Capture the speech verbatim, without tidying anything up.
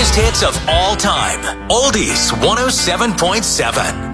greatest hits of all time. Oldies one oh seven point seven.